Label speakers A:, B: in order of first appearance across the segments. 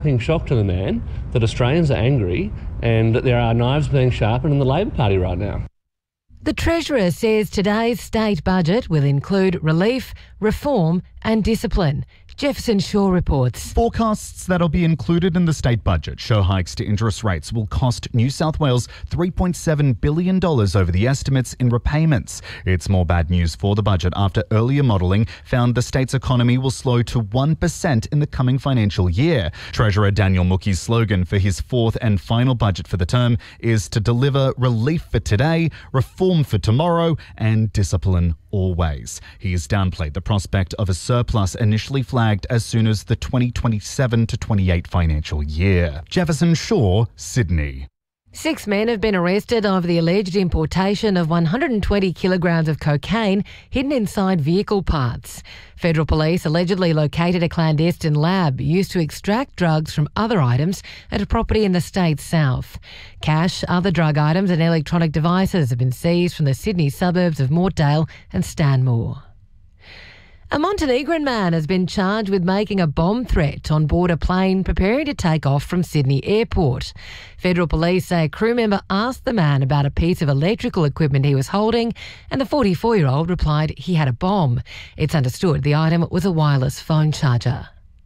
A: Shock to the man that Australians are angry and that there are knives being sharpened in the Labor Party right now.
B: The Treasurer says today's state budget will include relief, reform and discipline. Jefferson Shaw reports.
C: Forecasts that'll be included in the state budget show hikes to interest rates will cost New South Wales $3.7 billion over the estimates in repayments. It's more bad news for the budget after earlier modelling found the state's economy will slow to 1% in the coming financial year. Treasurer Daniel Mookie's slogan for his fourth and final budget for the term is to deliver relief for today, reform for tomorrow and discipline always. He has downplayed the prospect of a surplus initially flagged as soon as the 2027 to 28 financial year. Jefferson Shaw, Sydney.
B: 6 men have been arrested over the alleged importation of 120 kilograms of cocaine hidden inside vehicle parts. Federal police allegedly located a clandestine lab used to extract drugs from other items at a property in the state's south. Cash, other drug items and electronic devices have been seized from the Sydney suburbs of Mortdale and Stanmore. A Montenegrin man has been charged with making a bomb threat on board a plane preparing to take off from Sydney Airport. Federal police say a crew member asked the man about a piece of electrical equipment he was holding, and the 44-year-old replied he had a bomb. It's understood the item was a wireless phone charger.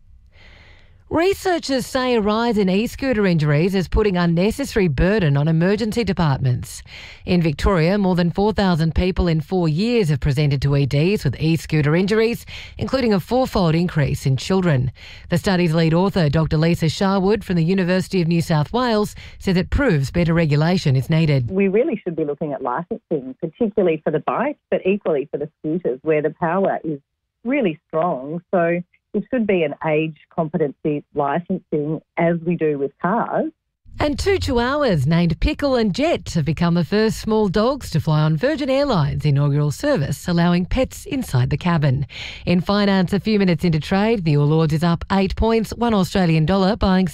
B: Researchers say a rise in e-scooter injuries is putting unnecessary burden on emergency departments. In Victoria, more than 4,000 people in 4 years have presented to EDs with e-scooter injuries, including a fourfold increase in children. The study's lead author, Dr. Lisa Sharwood from the University of New South Wales, says it proves better regulation is needed.
D: We really should be looking at licensing, particularly for the bikes, but equally for the scooters, where the power is really strong. So it should be an age competency licensing as we do with cars.
B: And 2 chihuahuas named Pickle and Jet have become the first small dogs to fly on Virgin Airlines' inaugural service, allowing pets inside the cabin. In finance, a few minutes into trade, the All Ords is up 8 points, $1 Australian dollar buying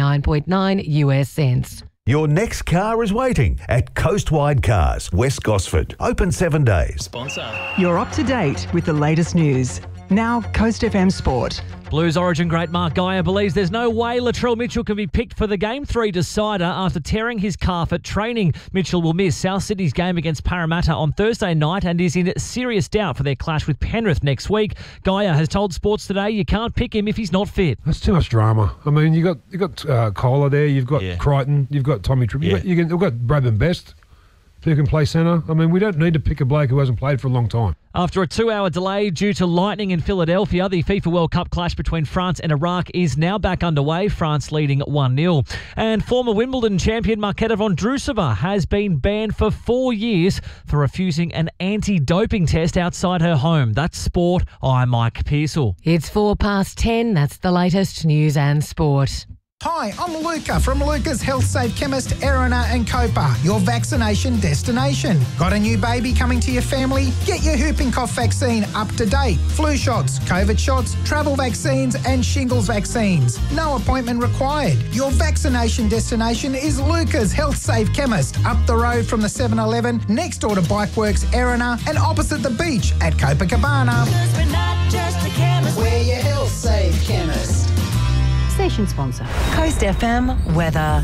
B: 69.9 US cents.
E: Your next car is waiting at Coastwide Cars, West Gosford. Open 7 days.
F: Sponsor.
G: You're up to date with the latest news. Now, Coast FM Sport.
F: Blues Origin great Mark Geyer believes there's no way Latrell Mitchell can be picked for the Game 3 decider after tearing his calf at training. Mitchell will miss South Sydney's game against Parramatta on Thursday night and is in serious doubt for their clash with Penrith next week. Geyer has told Sports Today you can't pick him if he's not fit.
H: That's too much drama. I mean, you got Kohler there, you've got Crichton, you've got Tommy Tripp, you've got Bradman Best who can play centre. I mean, we don't need to pick a bloke who hasn't played for a long time.
F: After a 2-hour delay due to lightning in Philadelphia, the FIFA World Cup clash between France and Iraq is now back underway, France leading 1-0. And former Wimbledon champion Marketa Vondrousova has been banned for 4 years for refusing an anti-doping test outside her home. That's sport. I'm Mike Pearsall.
B: It's 10:04. That's the latest news and sport.
I: Hi, I'm Luca from Luca's Health Safe Chemist, Erina and Copa, your vaccination destination. Got a new baby coming to your family? Get your whooping cough vaccine up to date. Flu shots, COVID shots, travel vaccines and shingles vaccines. No appointment required. Your vaccination destination is Luca's Health Safe Chemist, up the road from the 7-Eleven, next door to Bikeworks, Erina and opposite the beach at Copacabana.
J: Because we're not just a chemist,
I: we're your Health Safe Chemist.
G: Station sponsor.
B: Coast FM weather.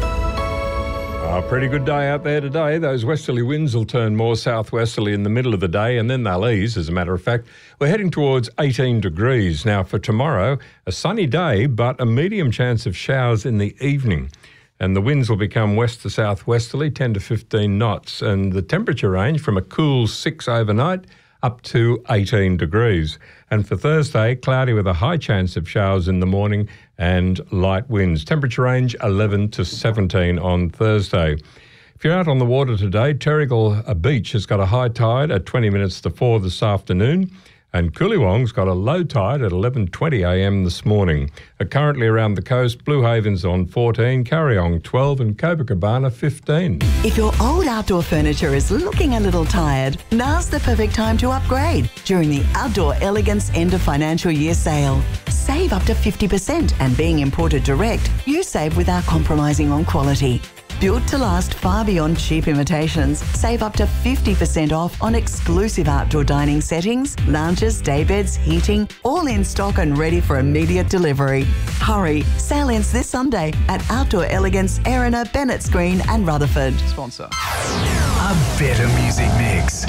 K: A pretty good day out there today. Those westerly winds will turn more southwesterly in the middle of the day and then they'll ease, as a matter of fact. We're heading towards 18 degrees. Now for tomorrow, a sunny day but a medium chance of showers in the evening. And the winds will become west to southwesterly, 10 to 15 knots. And the temperature range from a cool 6 overnight up to 18 degrees. And for Thursday, cloudy with a high chance of showers in the morning and light winds. Temperature range 11 to 17 on Thursday. If you're out on the water today, Terrigal Beach has got a high tide at 20 minutes to 4 this afternoon. And Coolywong's got a low tide at 11:20 a.m. this morning. Currently around the coast, Blue Haven's on 14, Carryong 12 and Copacabana 15.
G: If your old outdoor furniture is looking a little tired, now's the perfect time to upgrade during the Outdoor Elegance End of Financial Year sale. Save up to 50% and being imported direct, you save without compromising on quality. Built to last far beyond cheap imitations. Save up to 50% off on exclusive outdoor dining settings, lounges, daybeds, heating, all in stock and ready for immediate delivery. Hurry, sale ends this Sunday at Outdoor Elegance, Erina, Bennett's Green and Rutherford.
L: Sponsor. A better music mix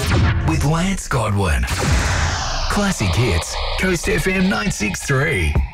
L: with Lance Godwin. Classic hits, Coast FM 963.